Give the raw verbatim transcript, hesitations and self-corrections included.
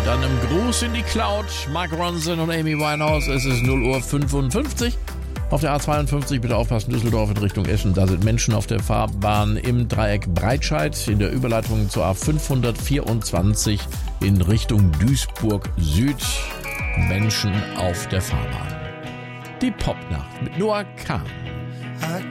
Dann im Gruß in die Cloud, Mark Ronson und Amy Winehouse. Es ist null Uhr fünfundfünfzig. Auf der A zweiundfünfzig, bitte aufpassen, Düsseldorf in Richtung Eschen. Da sind Menschen auf der Fahrbahn im Dreieck Breitscheid. In der Überleitung zur A fünfhundertvierundzwanzig in Richtung Duisburg Süd. Menschen auf der Fahrbahn. Die Popnacht mit Noah Kahn.